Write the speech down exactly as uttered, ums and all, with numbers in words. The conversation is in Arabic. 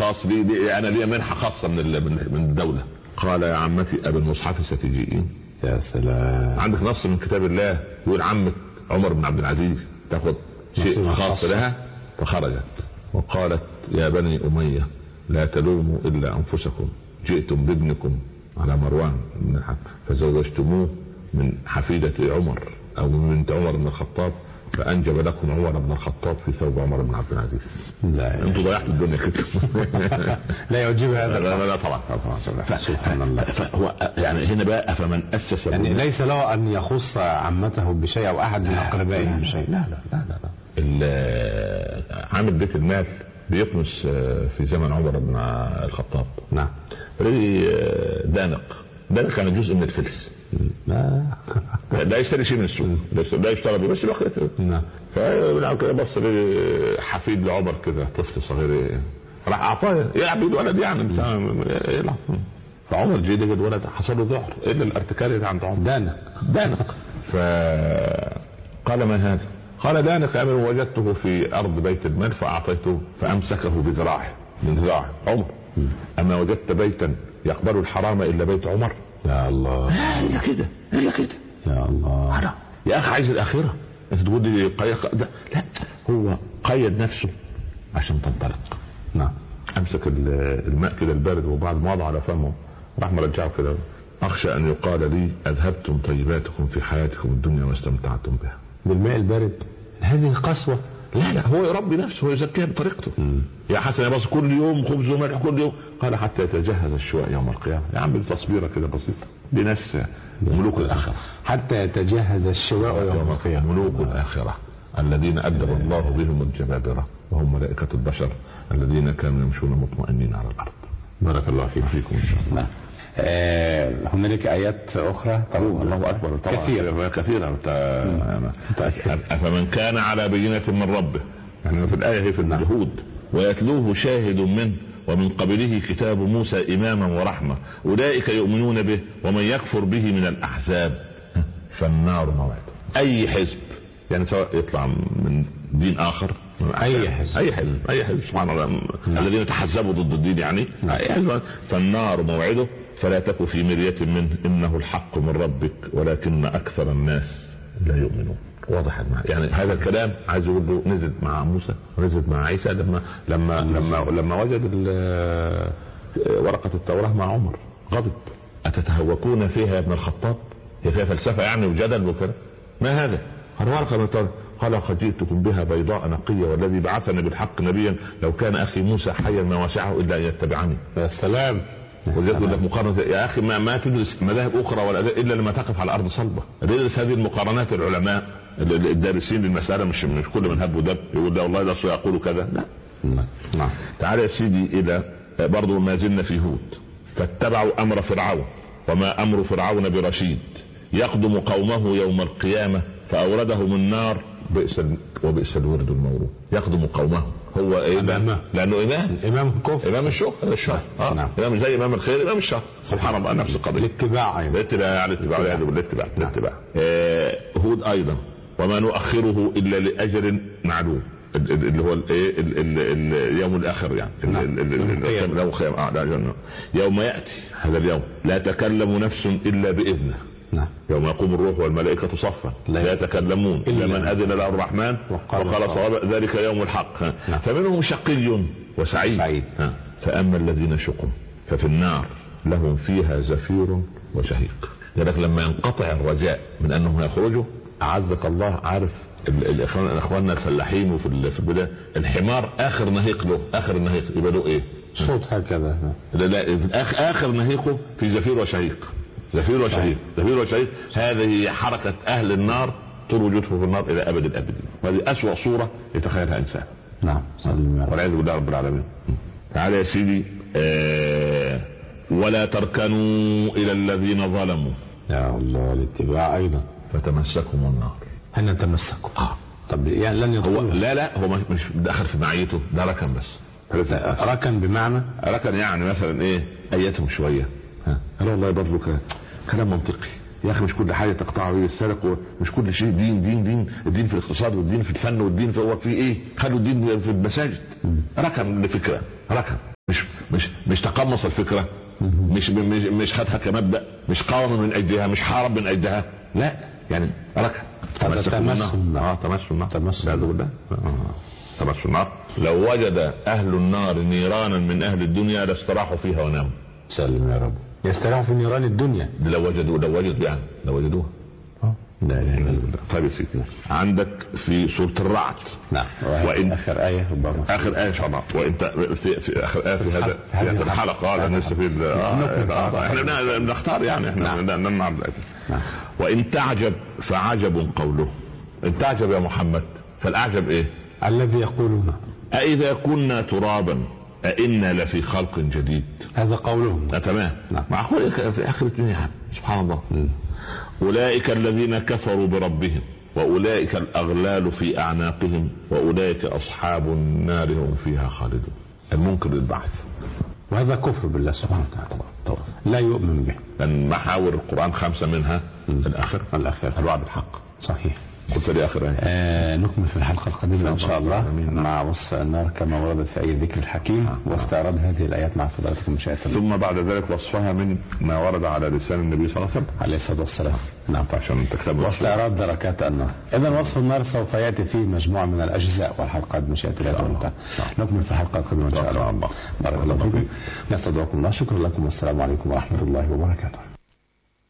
خاص لي, لي انا لي منحه خاصه من من الدوله. قال يا عمتي ابي المصحف ستجيئين. يا سلام. عندك نص من كتاب الله يقول عمك عمر بن عبد العزيز تاخذ شيء خاص لها. فخرجت وقالت يا بني اميه لا تلوموا الا انفسكم، جئتم بابنكم على مروان بن الحكم فزوجتموه من حفيدة عمر او من بنت عمر بن الخطاب فانجب لكم عمر بن الخطاب في ثوب عمر بن عبد العزيز. لا انتوا ضيعتوا الدنيا كده. لا يعجب هذا. لا لا طبعا سبحان الله. فهو يعني هنا بقى فمن اسس يعني ليس له ان يخص عمته بشيء او احد من اقربائه بشيء. لا لا لا لا, لا. عامل بيت المال بيكنس في زمن عمر بن الخطاب. نعم. دانق دانق كان جزء من الفلس. لا لا يشتري شيء من السوق، لا يشتري بس بقيته. نعم. فبص حفيد لعمر كده طفل صغير راح اعطاه يلعب الولد يعني يلعب. فعمر جه لقى الولد حصل له ذعر الا الارتكاري اللي عند عمر. دانق دانق. فقال ما هذا؟ قال دانق امر وجدته في ارض بيت المال فاعطيته فامسكه بذراعه من ذراعه عمر. اما وجدت بيتا يقبل الحرام الا بيت عمر؟ يا الله. الا كده الا كده يا الله. أنا. يا اخي عايز الاخره انت تقول لي قيق... لا هو قيد نفسه عشان تنطلق. نعم. امسك الماء كده البارد وبعد ما وضع على فمه راح مرجعه كده. اخشى ان يقال لي اذهبتم طيباتكم في حياتكم الدنيا واستمتعتم بها. بالماء البارد؟ هذه قسوة. لا لا هو يربي نفسه ويزكيها بطريقته. مم. يا حسن يا بص كل يوم خبز وملح كل يوم. قال حتى يتجهز الشواء يوم القيامة. يا عم تصبيرة كده بسيطة لناس ملوك الآخرة. حتى يتجهز الشواء يوم القيامة. ملوك الآخرة الذين أدب الله بهم الجبابرة وهم ملائكة البشر الذين كانوا يمشون مطمئنين على الأرض. بارك الله فيكم فيكم إن شاء الله. آه هنالك آيات أخرى طبعا. الله أكبر طبعا كثيرة كثيرة. أفمن كان على بينة من ربه يعني في الآية هي في الجهود ويتلوه شاهد منه ومن قبله كتاب موسى إماما ورحمة أولئك يؤمنون به ومن يكفر به من الأحزاب فالنار موعد. أي حزب يعني سواء يطلع من دين آخر أي حزب أي حزب أي حزب سبحان الله الذين تحزبوا ضد الدين يعني أي حزب فالنار موعده فلا تك في مرية منه إنه الحق من ربك ولكن أكثر الناس لا يؤمنون. واضح يعني هذا الكلام عايز يقول له نزل مع موسى ونزل مع عيسى لما لما لما لما وجد ورقة التوراة مع عمر غضب. أتتهوكون فيها يا ابن الخطاب؟ هي فيها فلسفة يعني وجدل وكذا. ما هذا؟ قال ورقة من التوراة. قال قد جئتكم بها بيضاء نقية والذي بعثني بالحق نبيا لو كان أخي موسى حيا ما وسعه إلا أن يتبعني. يا سلام. وجدت لك مقارنة يا أخي ما, ما تدرس مذاهب أخرى ولا إلا لما تقف على أرض صلبة. تدرس هذه المقارنات العلماء الدارسين للمسألة مش مش كل من هب ودب يقول لا والله ده يقول كذا. لا. نعم. تعال يا سيدي إلى برضو ما زلنا في هود. فاتبعوا أمر فرعون وما أمر فرعون برشيد يقدم قومه يوم القيامة فأوردهم النار بئس وبئس الورد المورود. يقدم قومه هو ايه ده؟ لانه امام امام الكفر امام الشر الشر اه نعم. امام زي امام الخير امام الشر سبحان الله نفس القضيه. الاتباع يعني الاتباع الاتباع الاتباع الاتباع آه هود ايضا وما نؤخره الا لاجل معلوم اللي هو الايه اليوم الاخر يعني يوم ياتي هذا اليوم لا تكلم نفس الا باذنه. نعم. يوم يقوم الروح والملائكة صفا لا يتكلمون إلا من أذن له الرحمن وقال صواب ذلك يوم الحق. نعم. فمنهم شقي وسعيد. فأما الذين شقوا ففي النار لهم فيها زفير وشهيق. لذلك لما ينقطع الرجاء من أنهم يخرجوا أعزك الله عارف الإخوان الفلاحين وفي البداية الحمار آخر نهيق له آخر نهيق يبقى له إيه صوت هكذا. لا لا آخر نهيقه في زفير وشهيق. زفير وشهيق زفير وشهيق هذه حركة أهل النار طول وجوده في النار إلى أبد الأبد. وهذه أسوأ صورة يتخيلها إنسان. نعم. والعياذ بالله رب العالمين. تعالى يا سيدي آه ولا تركنوا إلى الذين ظلموا. يا الله الاتباع أيضا. فتمسكهم النار. هل نتمسكوا؟ آه. طب يعني لن يدخلوا؟ لا لا هو مش دخل في معيته ده ركن بس. ركن بمعنى ركن يعني مثلا إيه أيتهم شوية. أنا والله برضو كلام منطقي يا أخي مش كل حاجة تقطعه هي السرق ومش كل شيء دين دين دين الدين في الاقتصاد والدين في الفن والدين في هو في إيه خلوا الدين في المساجد. ركن لفكرة ركن مش مش مش تقمص الفكره، مش مش مش خدها كمبدا، مش قاوم من اجلها، مش حارب من اجلها، لا يعني ركع تمسك بالنار. اه تمسك بالنار، تمسك بالله، تمسك بالنار. لو وجد اهل النار نيرانا من اهل الدنيا لاستراحوا فيها وناموا. سلم يا رب. يستراحوا في نيران الدنيا لو وجدوا لو وجدوا يعني لو وجدوها. اه لا اله الا الله. طيب يا سيدي، عندك في سورة الرعد. نعم. وإن آخر آية ربما. آخر آية إن شاء الله. وأنت في في آخر آية في هذا في هذه الحلقة هذا نستفيد. احنا بنختار يعني احنا نمنع. نعم. وإن تعجب فعجب قوله. إن تعجب يا محمد فالأعجب إيه؟ الذي يقولون أإذا كنا ترابا أإنا لفي خلق جديد. هذا قولهم. تمام. نعم. معقول في آخر الدنيا سبحان الله. م. أولئك الذين كفروا بربهم وأولئك الأغلال في أعناقهم وأولئك أصحاب النار هم فيها خالدون. المنكر للبعث، وهذا كفر بالله سبحانه وتعالى طبعا لا يؤمن به. لأن محاور القرآن خمسة منها الآخر الآخر الوعد الحق. صحيح. قلت لي آخر آية. آه نكمل في الحلقة القادمة إن شاء الله مع وصف النار كما وردت في أي ذكر الحكيم واستعراض هذه الآيات مع فضلاتكم مشاهدة. ثم بعد ذلك وصفها من ما ورد على لسان النبي صلى الله عليه وسلم عليه الصلاة والسلام. نعم. عشان تكتب واستعراض دركات النار. إذا وصف النار سوف يأتي فيه مجموعة من الأجزاء والحلقات مشاهدة الله. نكمل في الحلقة القادمة إن شاء الله. بارك الله فيكم. نستودعكم الله. شكرا لكم والسلام عليكم ورحمة الله وبركاته.